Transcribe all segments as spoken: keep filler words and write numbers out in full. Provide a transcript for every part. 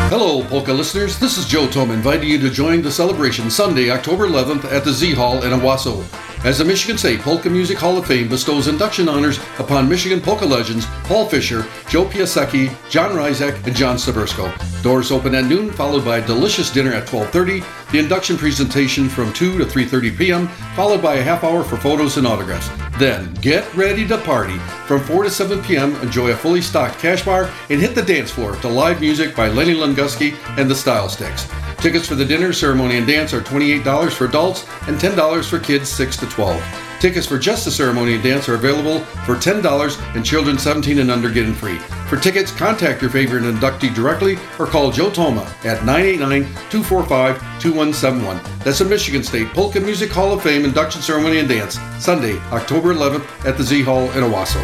Hello, polka listeners. This is Joe Tom inviting you to join the celebration Sunday, October eleventh at the Z Hall in Owasso. As the Michigan State Polka Music Hall of Fame bestows induction honors upon Michigan polka legends Paul Fisher, Joe Piasecki, John Ryzak, and John Stabersko. Doors open at noon, followed by a delicious dinner at twelve thirty, the induction presentation from two to three thirty p.m., followed by a half hour for photos and autographs. Then, get ready to party. From four to seven p.m., enjoy a fully stocked cash bar and hit the dance floor to live music by Lenny Lunguski and the Style Sticks. Tickets for the dinner, ceremony, and dance are twenty-eight dollars for adults and ten dollars for kids six to twelve. Tickets for just the ceremony and dance are available for ten dollars, and children seventeen and under get in free. For tickets, contact your favorite inductee directly or call Joe Toma at nine eight nine, two four five, two one seven one. That's the Michigan State Polka Music Hall of Fame induction ceremony and dance, Sunday, October eleventh at the Z Hall in Owasso.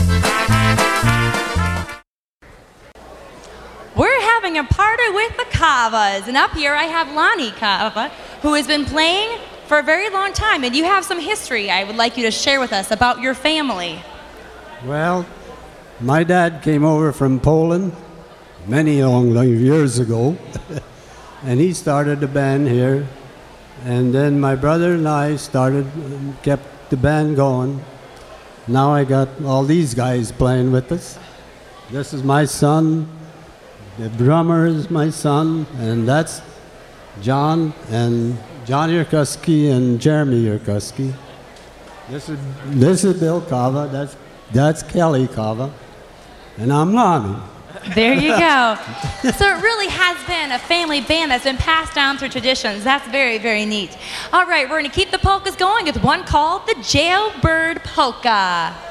We're having a party with the Kavas, and up here I have Lonnie Kava, who has been playing for a very long time, and you have some history I would like you to share with us about your family. Well, my dad came over from Poland many long, long years ago, and he started the band here, and then my brother and I started, kept the band going. Now I got all these guys playing with us. This is my son. The drummer is my son, and that's John and John Yerkuski and Jeremy Yerkuski. This is this is Bill Kava. That's that's Kelly Kava, and I'm Lonnie. There you go. So it really has been a family band that's been passed down through traditions. That's very, very neat. All right, we're going to keep the polkas going with one called the Jailbird Polka.